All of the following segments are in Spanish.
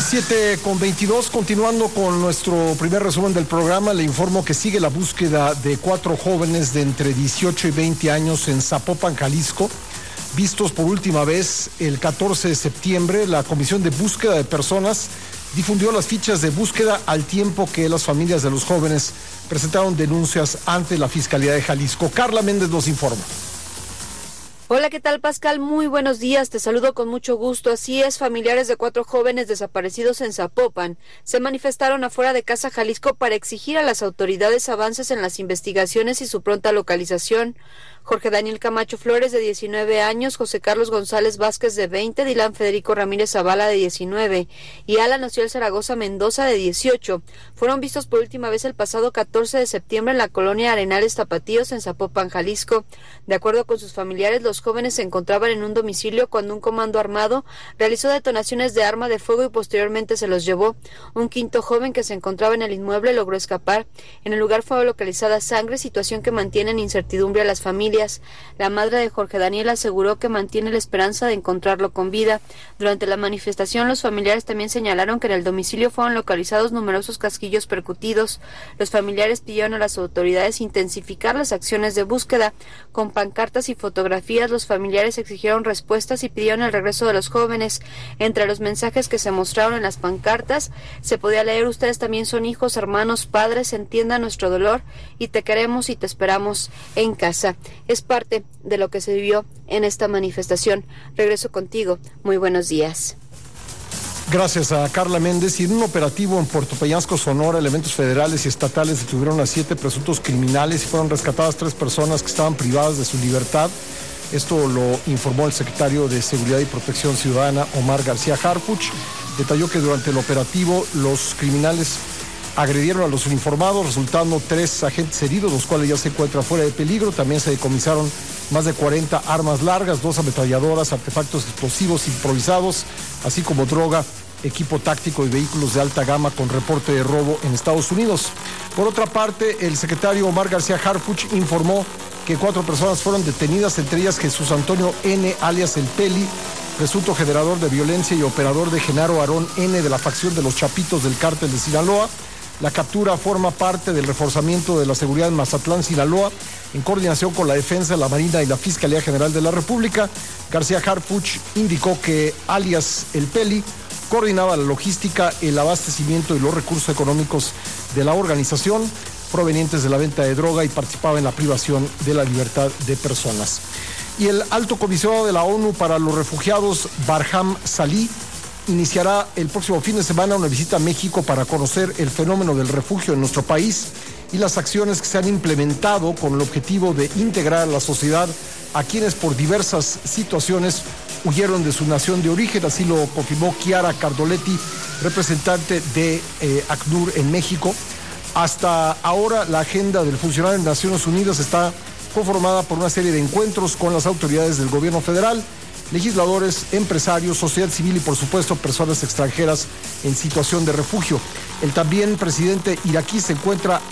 7:22, continuando con nuestro primer resumen del programa, le informo que sigue la búsqueda de 4 jóvenes de entre 18 y 20 años en Zapopan, Jalisco, vistos por última vez el 14 de septiembre. La Comisión de Búsqueda de Personas difundió las fichas de búsqueda al tiempo que las familias de los jóvenes presentaron denuncias ante la Fiscalía de Jalisco. Carla Méndez nos informa. Hola, ¿qué tal, Pascal? Muy buenos días, te saludo con mucho gusto. Así es, familiares de 4 jóvenes desaparecidos en Zapopan se manifestaron afuera de Casa Jalisco para exigir a las autoridades avances en las investigaciones y su pronta localización. Jorge Daniel Camacho Flores, de 19 años, José Carlos González Vázquez, de 20, Dylan Federico Ramírez Zavala, de 19, y Alan Ociel Zaragoza Mendoza, de 18, fueron vistos por última vez el pasado 14 de septiembre en la colonia Arenales Tapatíos, en Zapopan, Jalisco. De acuerdo con sus familiares, los jóvenes se encontraban en un domicilio cuando un comando armado realizó detonaciones de arma de fuego y posteriormente se los llevó. Un quinto joven que se encontraba en el inmueble logró escapar. En el lugar fue localizada sangre, situación que mantiene en incertidumbre a las familias. La madre de Jorge Daniel aseguró que mantiene la esperanza de encontrarlo con vida. Durante la manifestación, los familiares también señalaron que en el domicilio fueron localizados numerosos casquillos percutidos. Los familiares pidieron a las autoridades intensificar las acciones de búsqueda. Con pancartas y fotografías, los familiares exigieron respuestas y pidieron el regreso de los jóvenes. Entre los mensajes que se mostraron en las pancartas, se podía leer: ustedes también son hijos, hermanos, padres, entiendan nuestro dolor y te queremos y te esperamos en casa. Es parte de lo que se vivió en esta manifestación. Regreso contigo. Muy buenos días. Gracias a Carla Méndez. Y en un operativo en Puerto Peñasco, Sonora, elementos federales y estatales detuvieron a 7 presuntos criminales y fueron rescatadas 3 personas que estaban privadas de su libertad. Esto lo informó el secretario de Seguridad y Protección Ciudadana, Omar García Harfuch. Detalló que durante el operativo los criminales agredieron a los uniformados, resultando 3 agentes heridos, los cuales ya se encuentran fuera de peligro. También se decomisaron más de 40 armas largas, 2 ametralladoras, artefactos explosivos improvisados, así como droga, equipo táctico y vehículos de alta gama con reporte de robo en Estados Unidos. Por otra parte, el secretario Omar García Harfuch informó que 4 personas fueron detenidas, entre ellas Jesús Antonio N., alias El Peli, presunto generador de violencia y operador de Genaro Aarón N. de la facción de los Chapitos del Cártel de Sinaloa. La captura forma parte del reforzamiento de la seguridad en Mazatlán, Sinaloa, en coordinación con la Defensa, la Marina y la Fiscalía General de la República. García Harfuch indicó que alias El Peli coordinaba la logística, el abastecimiento y los recursos económicos de la organización provenientes de la venta de droga y participaba en la privación de la libertad de personas. Y el alto comisionado de la ONU para los refugiados, Barham Salih, iniciará el próximo fin de semana una visita a México para conocer el fenómeno del refugio en nuestro país y las acciones que se han implementado con el objetivo de integrar a la sociedad a quienes por diversas situaciones huyeron de su nación de origen. Así lo confirmó Chiara Cardoletti, representante de ACNUR en México. Hasta ahora la agenda del funcionario de Naciones Unidas está conformada por una serie de encuentros con las autoridades del gobierno federal, legisladores, empresarios, sociedad civil y por supuesto personas extranjeras en situación de refugio. El también presidente iraquí se encuentra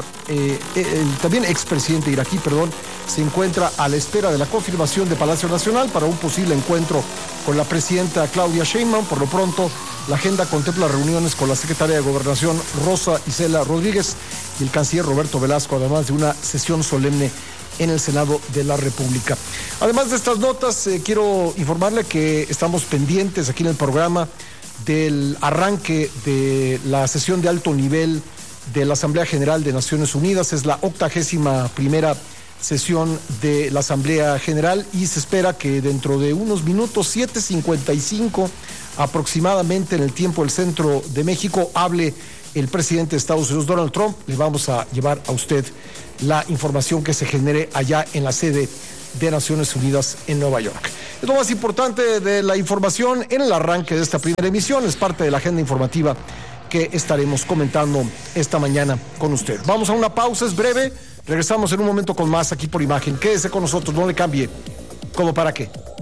el también expresidente iraquí, se encuentra a la espera de la confirmación de Palacio Nacional para un posible encuentro con la presidenta Claudia Sheinbaum. Por lo pronto, la agenda contempla reuniones con la secretaria de Gobernación Rosa Isela Rodríguez y el canciller Roberto Velasco, además de una sesión solemne en el Senado de la República. Además de estas notas, quiero informarle que estamos pendientes aquí en el programa del arranque de la sesión de alto nivel de la Asamblea General de Naciones Unidas. Es la 81ª sesión de la Asamblea General y se espera que dentro de unos minutos, 7:55 aproximadamente en el tiempo del centro de México, hable el presidente de Estados Unidos, Donald Trump. Le vamos a llevar a usted la información que se genere allá en la sede de Naciones Unidas en Nueva York. Es lo más importante de la información en el arranque de esta primera emisión. Es parte de la agenda informativa que estaremos comentando esta mañana con usted. Vamos a una pausa, es breve. Regresamos en un momento con más aquí por Imagen. Quédese con nosotros, no le cambie. ¿Cómo para qué?